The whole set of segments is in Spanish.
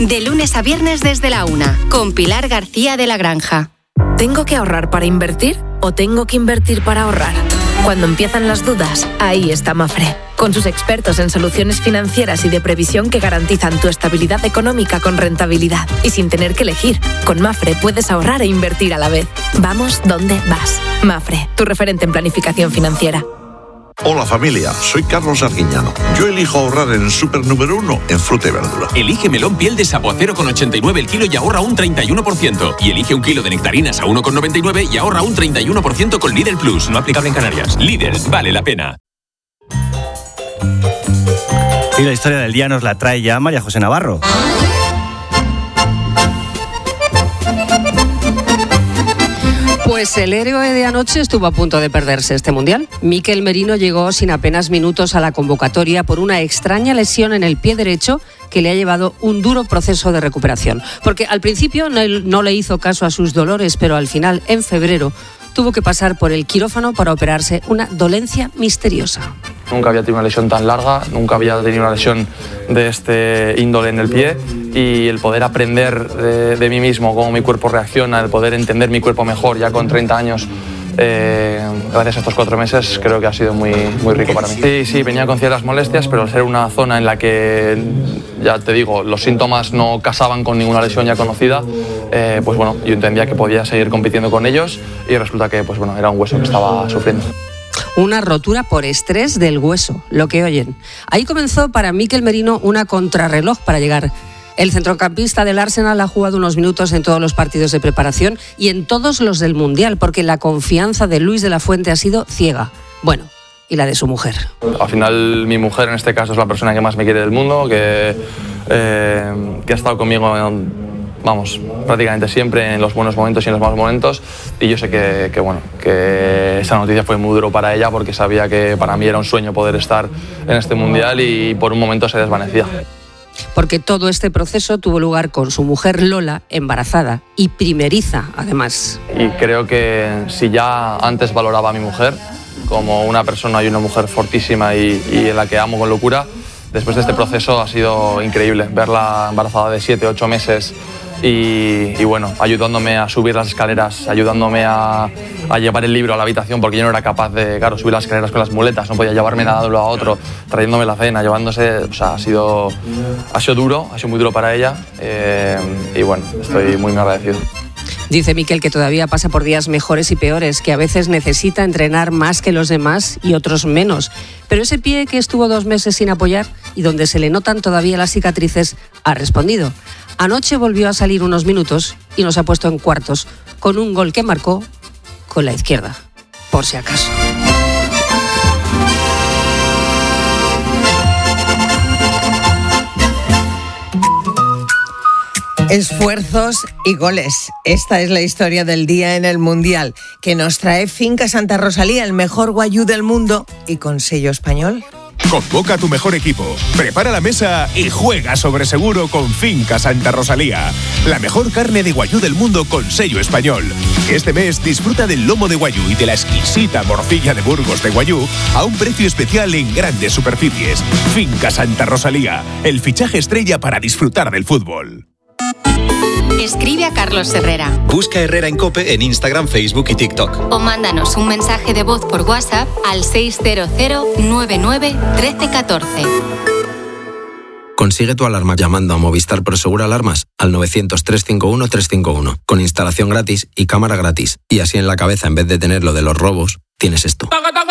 De lunes a viernes desde la 1, con Pilar García de la Granja. ¿Tengo que ahorrar para invertir o tengo que invertir para ahorrar? Cuando empiezan las dudas, ahí está Mapfre, con sus expertos en soluciones financieras y de previsión que garantizan tu estabilidad económica con rentabilidad y sin tener que elegir. Con Mapfre puedes ahorrar e invertir a la vez. Vamos donde vas. Mapfre, tu referente en planificación financiera. Hola familia, soy Carlos Arguiñano. Yo elijo ahorrar en el Super Número 1 en fruta y verdura. Elige melón piel de sapo a 0,89 el kilo y ahorra un 31%. Y elige un kilo de nectarinas a 1,99 y ahorra un 31% con Lidl Plus. No aplicable en Canarias. Lidl, vale la pena. Y la historia del día nos la trae ya María José Navarro. Pues el héroe de anoche estuvo a punto de perderse este Mundial. Mikel Merino llegó sin apenas minutos a la convocatoria por una extraña lesión en el pie derecho que le ha llevado un duro proceso de recuperación. Porque al principio no le hizo caso a sus dolores, pero al final, en febrero, tuvo que pasar por el quirófano para operarse una dolencia misteriosa. Nunca había tenido una lesión tan larga, nunca había tenido una lesión de este índole en el pie, y el poder aprender de mí mismo, cómo mi cuerpo reacciona, el poder entender mi cuerpo mejor ya con 30 años, gracias a estos 4 meses, creo que ha sido muy, muy rico para mí. Sí, venía con ciertas molestias, pero al ser una zona en la que, ya te digo, los síntomas no casaban con ninguna lesión ya conocida, pues bueno, yo entendía que podía seguir compitiendo con ellos, y resulta que pues bueno, era un hueso que estaba sufriendo. Una rotura por estrés del hueso, lo que oyen. Ahí comenzó para Mikel Merino una contrarreloj para llegar. El centrocampista del Arsenal ha jugado unos minutos en todos los partidos de preparación y en todos los del Mundial, porque la confianza de Luis de la Fuente ha sido ciega. Bueno, y la de su mujer. Al final, mi mujer en este caso es la persona que más me quiere del mundo, que ha estado conmigo prácticamente siempre, en los buenos momentos y en los malos momentos, y yo sé que esa noticia fue muy duro para ella, porque sabía que para mí era un sueño poder estar en este Mundial, y por un momento se desvanecía. Porque todo este proceso tuvo lugar con su mujer Lola, embarazada y primeriza, además. Y creo que si ya antes valoraba a mi mujer como una persona y una mujer fortísima y en la que amo con locura, después de este proceso ha sido increíble verla embarazada de 7-8 meses y bueno, ayudándome a subir las escaleras, ayudándome a llevar el libro a la habitación, porque yo no era capaz de, subir las escaleras con las muletas, no podía llevarme nada de un lado a otro, trayéndome la cena, llevándose, o sea, ha sido duro, ha sido muy duro para ella, y bueno, estoy muy agradecido. Dice Mikel que todavía pasa por días mejores y peores, que a veces necesita entrenar más que los demás y otros menos. Pero ese pie que estuvo 2 meses sin apoyar y donde se le notan todavía las cicatrices, ha respondido. Anoche volvió a salir unos minutos y nos ha puesto en cuartos, con un gol que marcó con la izquierda, por si acaso. Esfuerzos y goles. Esta es la historia del día en el Mundial, que nos trae Finca Santa Rosalía, el mejor guayú del mundo y con sello español. Convoca a tu mejor equipo, prepara la mesa y juega sobre seguro con Finca Santa Rosalía. La mejor carne de guayú del mundo con sello español. Este mes disfruta del lomo de guayú y de la exquisita morcilla de Burgos de guayú a un precio especial en grandes superficies. Finca Santa Rosalía, el fichaje estrella para disfrutar del fútbol. Escribe a Carlos Herrera. Busca Herrera en COPE en Instagram, Facebook y TikTok. O mándanos un mensaje de voz por WhatsApp al 600 99 13 14. Consigue tu alarma llamando a Movistar Prosegur Alarmas al 900 351 351, con instalación gratis y cámara gratis. Y así en la cabeza, en vez de tener lo de los robos, tienes esto.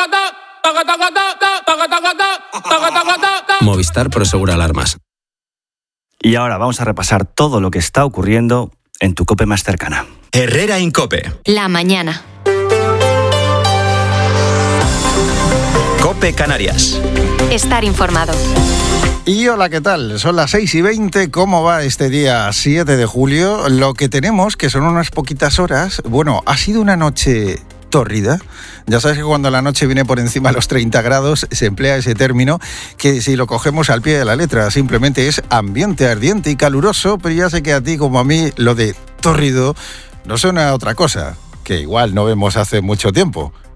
Movistar Prosegur Alarmas. Y ahora vamos a repasar todo lo que está ocurriendo en tu COPE más cercana. Herrera en COPE. La mañana. COPE Canarias. Estar informado. Y hola, ¿qué tal? Son las 6:20. ¿Cómo va este día 7 de julio? Lo que tenemos, que son unas poquitas horas. Bueno, ha sido una noche tórrida. Ya sabes que cuando la noche viene por encima de los 30 grados se emplea ese término que, si lo cogemos al pie de la letra, simplemente es ambiente ardiente y caluroso, pero ya sé que a ti como a mí lo de tórrido no suena a otra cosa, que igual no vemos hace mucho tiempo.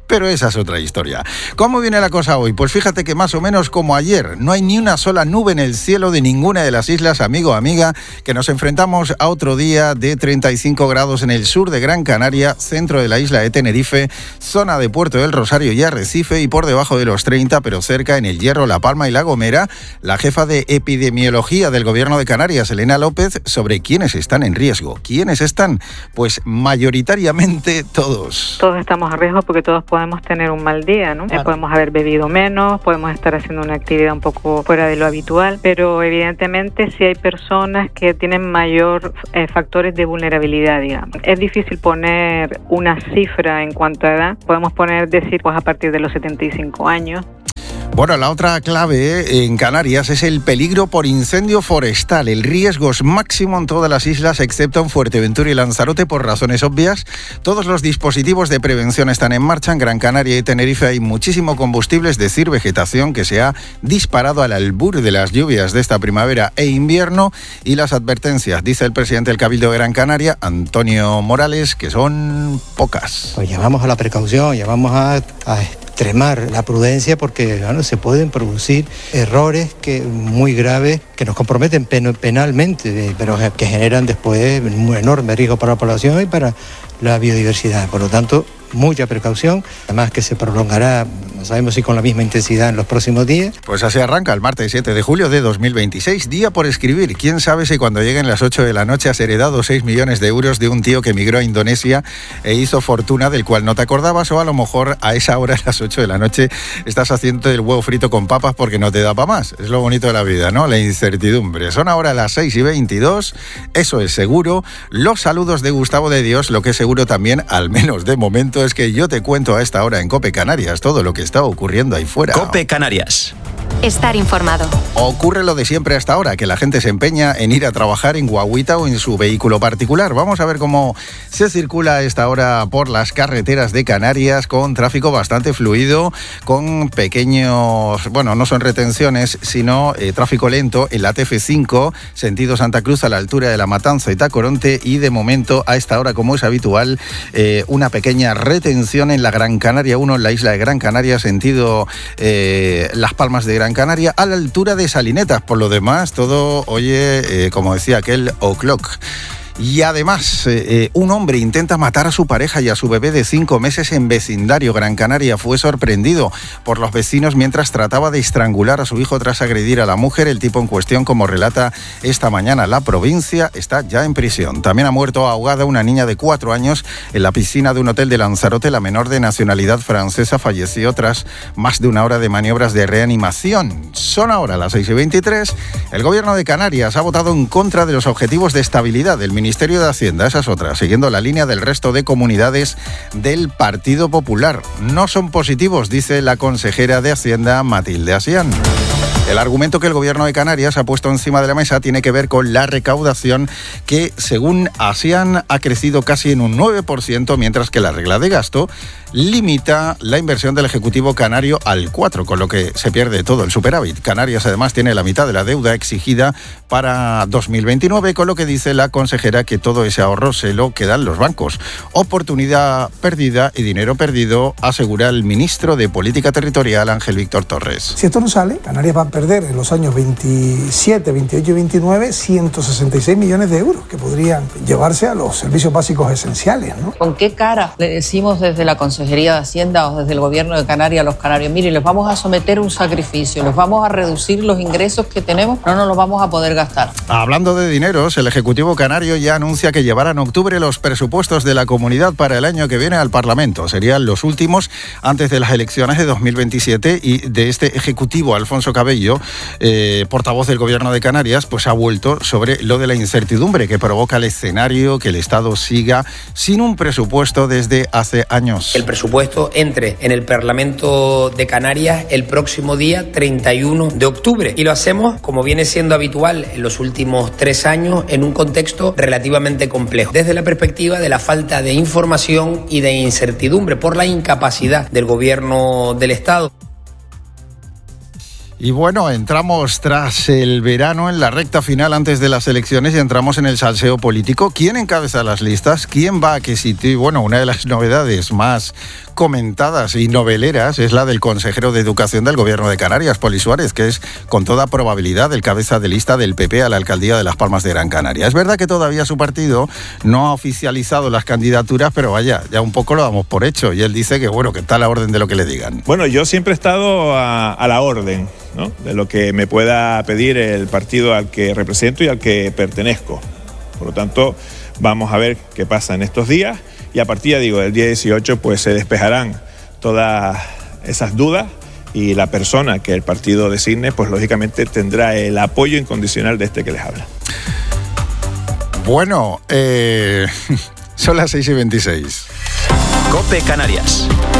Pero esa es otra historia. ¿Cómo viene la cosa hoy? Pues fíjate que más o menos como ayer, no hay ni una sola nube en el cielo de ninguna de las islas, amigo o amiga, que nos enfrentamos a otro día de 35 grados en el sur de Gran Canaria, centro de la isla de Tenerife, zona de Puerto del Rosario y Arrecife, y por debajo de los 30, pero cerca en El Hierro, La Palma y La Gomera. La jefa de epidemiología del Gobierno de Canarias, Elena López, sobre quiénes están en riesgo. ¿Quiénes están? Pues mayoritariamente todos. Todos estamos a riesgo porque todos podemos tener un mal día, ¿no? Claro. Podemos haber bebido menos, podemos estar haciendo una actividad un poco fuera de lo habitual, pero evidentemente sí hay personas que tienen mayor factores de vulnerabilidad, digamos. Es difícil poner una cifra en cuanto a edad. Podemos decir pues a partir de los 75 años. Bueno, la otra clave en Canarias es el peligro por incendio forestal. El riesgo es máximo en todas las islas, excepto en Fuerteventura y Lanzarote, por razones obvias. Todos los dispositivos de prevención están en marcha. En Gran Canaria y Tenerife hay muchísimo combustible, es decir, vegetación que se ha disparado al albur de las lluvias de esta primavera e invierno. Y las advertencias, dice el presidente del Cabildo de Gran Canaria, Antonio Morales, que son pocas. Pues llamamos a la precaución, llamamos a extremar la prudencia porque se pueden producir errores muy graves que nos comprometen penalmente, pero que generan después un enorme riesgo para la población y para la biodiversidad. Por lo tanto, mucha precaución, además que se prolongará, no sabemos si con la misma intensidad en los próximos días. Pues así arranca el martes 7 de julio de 2026, día por escribir. ¿Quién sabe si cuando lleguen las 8 de la noche has heredado 6 millones de euros de un tío que emigró a Indonesia e hizo fortuna del cual no te acordabas, o a lo mejor a esa hora, a las 8 de la noche, estás haciendo el huevo frito con papas porque no te da para más? Es lo bonito de la vida, ¿no? La incertidumbre. Son ahora las 6:22, eso es seguro. Los saludos de Gustavo de Dios, lo que es seguro también, al menos de momento, es que yo te cuento a esta hora en COPE Canarias todo lo que está ocurriendo ahí fuera. COPE Canarias. Estar informado. Ocurre lo de siempre hasta ahora, que la gente se empeña en ir a trabajar en guaguita o en su vehículo particular. Vamos a ver cómo se circula a esta hora por las carreteras de Canarias, con tráfico bastante fluido, con pequeños, bueno, no son retenciones, sino tráfico lento en la TF5, sentido Santa Cruz, a la altura de La Matanza y Tacoronte, y de momento, a esta hora, como es habitual, una pequeña retención en la Gran Canaria 1, en la isla de Gran Canaria, sentido Las Palmas de Gran Canaria, a la altura de Salinetas. Por lo demás, todo, oye, como decía aquel, o'clock. Y además, un hombre intenta matar a su pareja y a su bebé de 5 meses en vecindario Gran Canaria. Fue sorprendido por los vecinos mientras trataba de estrangular a su hijo tras agredir a la mujer. El tipo en cuestión, como relata esta mañana La Provincia, está ya en prisión. También ha muerto ahogada una niña de 4 años en la piscina de un hotel de Lanzarote. La menor, de nacionalidad francesa, falleció tras más de una hora de maniobras de reanimación. Son ahora las 6:23. El Gobierno de Canarias ha votado en contra de los objetivos de estabilidad del Ministerio de Hacienda, esa es otra, siguiendo la línea del resto de comunidades del Partido Popular. No son positivos, dice la consejera de Hacienda, Matilde Asián. El argumento que el Gobierno de Canarias ha puesto encima de la mesa tiene que ver con la recaudación, que, según Asián, ha crecido casi en un 9%, mientras que la regla de gasto limita la inversión del Ejecutivo canario al 4%, con lo que se pierde todo el superávit. Canarias, además, tiene la mitad de la deuda exigida para 2029, con lo que dice la consejera que todo ese ahorro se lo quedan los bancos. Oportunidad perdida y dinero perdido, asegura el ministro de Política Territorial, Ángel Víctor Torres. Si esto no sale, Canarias va a perder en los años 27, 28 y 29 166 millones de euros que podrían llevarse a los servicios básicos esenciales, ¿no? ¿Con qué cara le decimos desde la Consejería de Hacienda o desde el Gobierno de Canarias a los canarios: mire, les vamos a someter un sacrificio, les vamos a reducir los ingresos que tenemos, no nos los vamos a poder gastar? Hablando de dineros, el Ejecutivo canario ya anuncia que llevará en octubre los presupuestos de la comunidad para el año que viene al Parlamento. Serían los últimos antes de las elecciones de 2027, y de este Ejecutivo, Alfonso Cabello, portavoz del Gobierno de Canarias, pues ha vuelto sobre lo de la incertidumbre que provoca el escenario que el Estado siga sin un presupuesto desde hace años. El presupuesto entre en el Parlamento de Canarias el próximo día 31 de octubre, y lo hacemos, como viene siendo habitual en los últimos 3 años, en un contexto relativamente complejo, desde la perspectiva de la falta de información y de incertidumbre por la incapacidad del Gobierno del Estado. Y bueno, entramos tras el verano en la recta final antes de las elecciones y entramos en el salseo político. ¿Quién encabeza las listas? ¿Quién va a qué sitio? Y bueno, una de las novedades más comentadas y noveleras es la del consejero de Educación del Gobierno de Canarias, Poli Suárez, que es con toda probabilidad el cabeza de lista del PP a la alcaldía de Las Palmas de Gran Canaria. Es verdad que todavía su partido no ha oficializado las candidaturas, pero vaya, ya un poco lo damos por hecho. Y él dice que bueno, que está a la orden de lo que le digan. Bueno, yo siempre he estado a la orden, ¿no?, de lo que me pueda pedir el partido al que represento y al que pertenezco. Por lo tanto, vamos a ver qué pasa en estos días y a partir, del día 18, pues se despejarán todas esas dudas y la persona que el partido designe, pues lógicamente tendrá el apoyo incondicional de este que les habla. Bueno, son las 6:26. COPE Canarias.